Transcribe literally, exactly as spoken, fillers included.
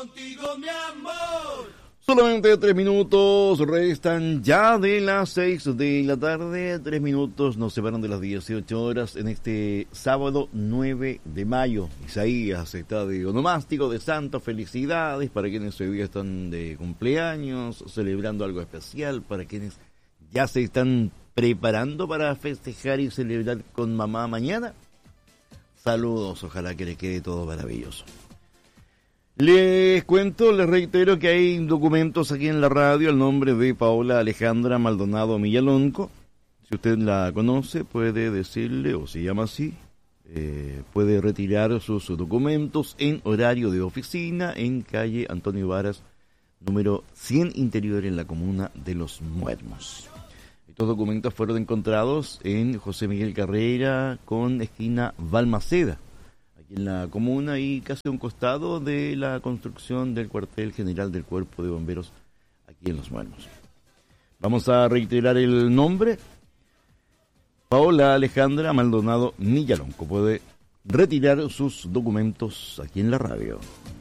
Contigo, mi amor. Solamente tres minutos restan ya de las seis de la tarde. Tres minutos nos separan de las dieciocho horas en este sábado nueve de mayo. Isaías está de onomástico de santo. Felicidades para quienes hoy día están de cumpleaños, celebrando algo especial, para quienes ya se están preparando para festejar y celebrar con mamá mañana. Saludos, ojalá que les quede todo maravilloso. Les cuento, les reitero que hay documentos aquí en la radio al nombre de Paola Alejandra Maldonado Millalonco. Si usted la conoce, puede decirle, o se llama así, eh, puede retirar sus documentos en horario de oficina en calle Antonio Varas, número cien Interior, en la comuna de Los Muermos. Estos documentos fueron encontrados en José Miguel Carrera con esquina Balmaceda, en la comuna y casi a un costado de la construcción del cuartel general del Cuerpo de Bomberos aquí en Los Muermos. Vamos a reiterar el nombre: Paola Alejandra Maldonado Millalonco. Puede retirar sus documentos aquí en la radio.